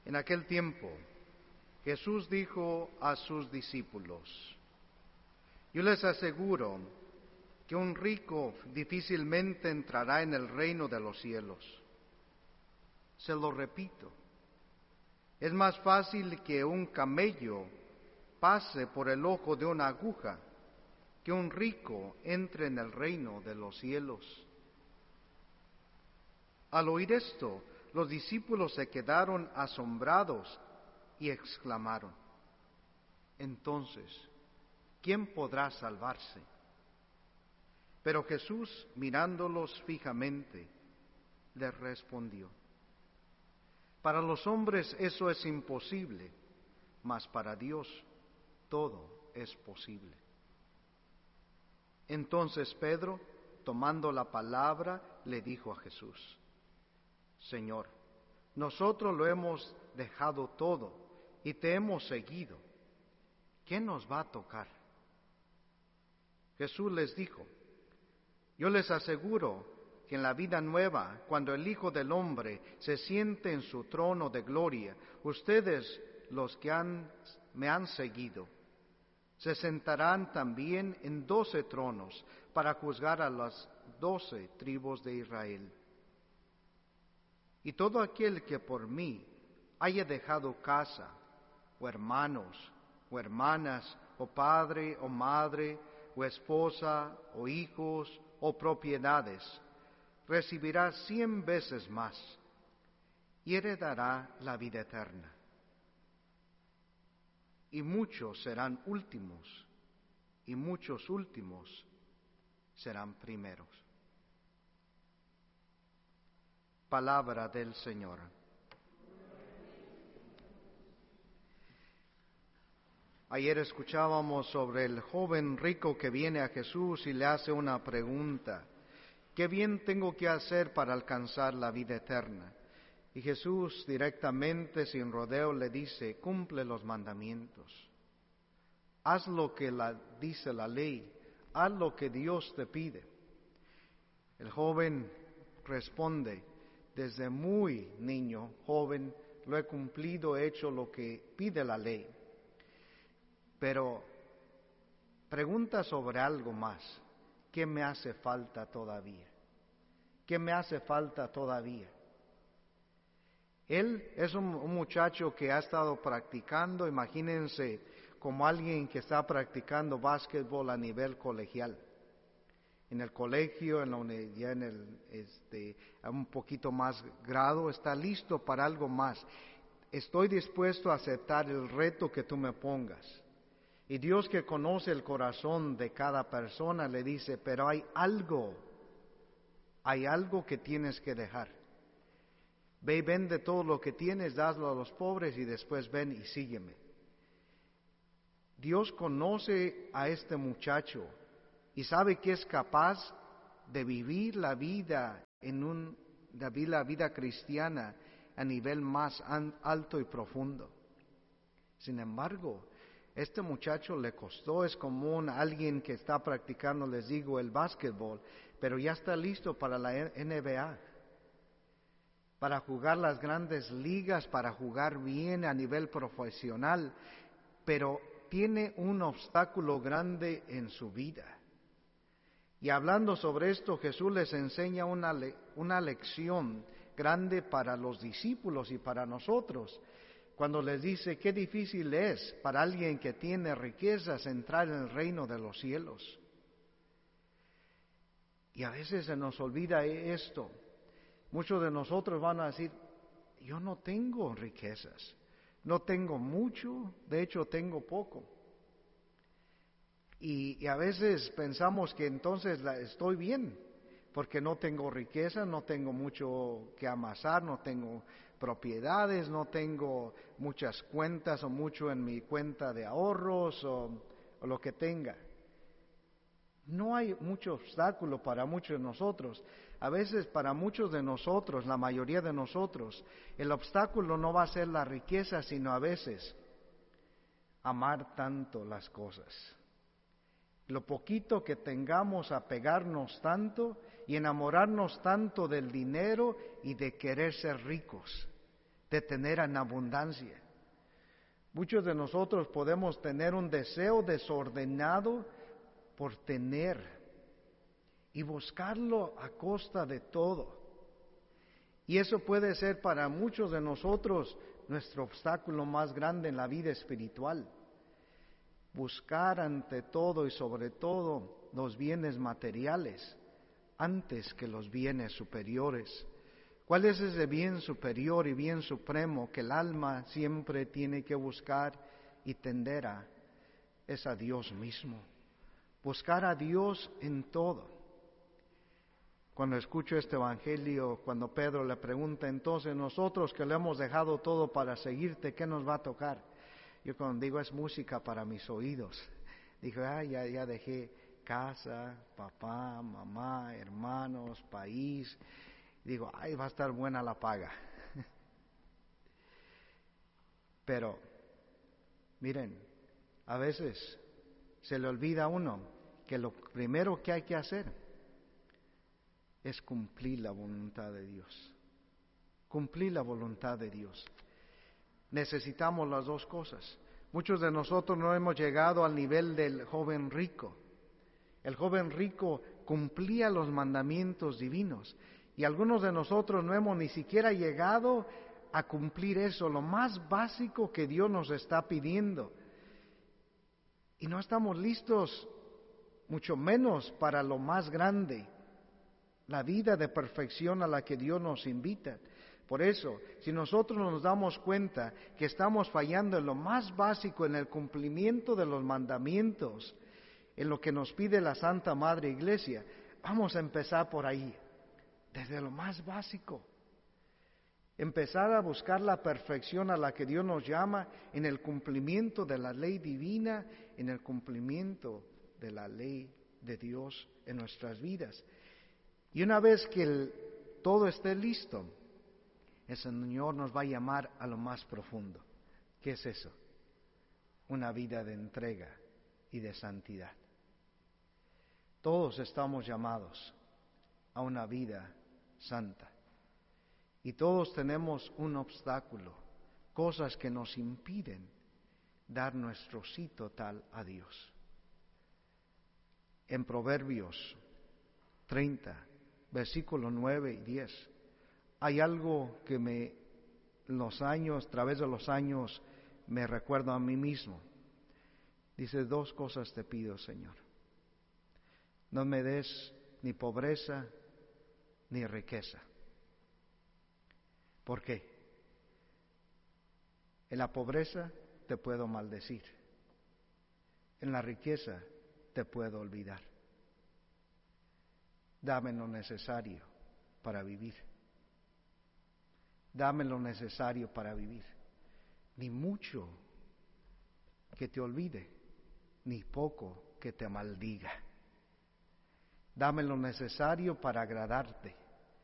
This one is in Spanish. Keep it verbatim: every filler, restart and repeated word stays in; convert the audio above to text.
En aquel tiempo, Jesús dijo a sus discípulos: yo les aseguro que un rico difícilmente entrará en el reino de los cielos. Se lo repito, es más fácil que un camello pase por el ojo de una aguja que un rico entre en el reino de los cielos. Al oír esto, los discípulos se quedaron asombrados y exclamaron: entonces, ¿quién podrá salvarse? Pero Jesús, mirándolos fijamente, les respondió: para los hombres eso es imposible, mas para Dios todo es posible. Entonces Pedro, tomando la palabra, le dijo a Jesús: Señor, nosotros lo hemos dejado todo y te hemos seguido. ¿Qué nos va a tocar? Jesús les dijo: yo les aseguro que en la vida nueva, cuando el Hijo del Hombre se siente en su trono de gloria, ustedes, los que han, me han seguido, se sentarán también en doce tronos para juzgar a las doce tribus de Israel. Y todo aquel que por mí haya dejado casa, o hermanos, o hermanas, o padre, o madre, o esposa, o hijos, o propiedades, recibirá cien veces más y heredará la vida eterna. Y muchos serán últimos, y muchos últimos serán primeros. Palabra del Señor. Ayer escuchábamos sobre el joven rico que viene a Jesús y le hace una pregunta: ¿qué bien tengo que hacer para alcanzar la vida eterna? Y Jesús directamente, sin rodeo, le dice: cumple los mandamientos. Haz lo que la, dice la ley, haz lo que Dios te pide. El joven responde: desde muy niño, joven, lo he cumplido, he hecho lo que pide la ley. Pero pregunta sobre algo más: ¿qué me hace falta todavía? ¿Qué me hace falta todavía? Él es un, un muchacho que ha estado practicando, imagínense, como alguien que está practicando básquetbol a nivel colegial. En el colegio, en la, ya en el, este, a un poquito más grado, está listo para algo más. Estoy dispuesto a aceptar el reto que tú me pongas. Y Dios, que conoce el corazón de cada persona, le dice: pero hay algo, hay algo que tienes que dejar. Ve y vende todo lo que tienes, daslo a los pobres y después ven y sígueme. Dios conoce a este muchacho y sabe que es capaz de vivir la vida en un, de vivir la vida cristiana a nivel más alto y profundo. Sin embargo, este muchacho le costó. Es como un, alguien que está practicando, les digo, el básquetbol, pero ya está listo para la N B A, para jugar las grandes ligas, para jugar bien a nivel profesional, pero tiene un obstáculo grande en su vida. Y hablando sobre esto, Jesús les enseña una, le, una lección grande para los discípulos y para nosotros, cuando les dice qué difícil es para alguien que tiene riquezas entrar en el reino de los cielos. Y a veces se nos olvida esto. Muchos de nosotros van a decir: yo no tengo riquezas, no tengo mucho, de hecho tengo poco. Y, y a veces pensamos que entonces la, estoy bien, porque no tengo riqueza, no tengo mucho que amasar, no tengo propiedades, no tengo muchas cuentas o mucho en mi cuenta de ahorros o, o lo que tenga. No hay mucho obstáculo para muchos de nosotros. A veces para muchos de nosotros, la mayoría de nosotros, el obstáculo no va a ser la riqueza, sino a veces amar tanto las cosas. Lo poquito que tengamos, apegarnos tanto y enamorarnos tanto del dinero y de querer ser ricos. de tener en abundancia. Muchos de nosotros podemos tener un deseo desordenado por tener y buscarlo a costa de todo. Y eso puede ser para muchos de nosotros nuestro obstáculo más grande en la vida espiritual. Buscar ante todo y sobre todo los bienes materiales antes que los bienes superiores. ¿Cuál es ese bien superior y bien supremo que el alma siempre tiene que buscar y tender a? Es a Dios mismo. Buscar a Dios en todo. Cuando escucho este evangelio, cuando Pedro le pregunta, entonces nosotros que le hemos dejado todo para seguirte, ¿qué nos va a tocar? Yo cuando digo es música para mis oídos. Digo, ah, ya, ya dejé casa, papá, mamá, hermanos, país. Digo, ay, va a estar buena la paga. Pero, miren, a veces se le olvida a uno que lo primero que hay que hacer es cumplir la voluntad de Dios. Cumplir la voluntad de Dios. Necesitamos las dos cosas. Muchos de nosotros no hemos llegado al nivel del joven rico. El joven rico cumplía los mandamientos divinos y algunos de nosotros no hemos ni siquiera llegado a cumplir eso, lo más básico que Dios nos está pidiendo. Y no estamos listos, mucho menos para lo más grande, la vida de perfección a la que Dios nos invita. Por eso, si nosotros nos damos cuenta que estamos fallando en lo más básico, en el cumplimiento de los mandamientos, en lo que nos pide la Santa Madre Iglesia, vamos a empezar por ahí, desde lo más básico. Empezar a buscar la perfección a la que Dios nos llama en el cumplimiento de la ley divina, en el cumplimiento de la ley de Dios en nuestras vidas. Y una vez que el, todo esté listo, el Señor nos va a llamar a lo más profundo. ¿Qué es eso? Una vida de entrega y de santidad. Todos estamos llamados a una vida santa. Y todos tenemos un obstáculo, cosas que nos impiden dar nuestro sí total a Dios. En Proverbios treinta, versículos nueve y diez, hay algo que me, los años, a través de los años, me recuerdo a mí mismo. Dice, dos cosas te pido, Señor. No me des ni pobreza ni riqueza. ¿Por qué? En la pobreza te puedo maldecir. En la riqueza te puedo olvidar. Dame lo necesario para vivir. Dame lo necesario para vivir. Ni mucho que te olvide, ni poco que te maldiga. Dame lo necesario para agradarte.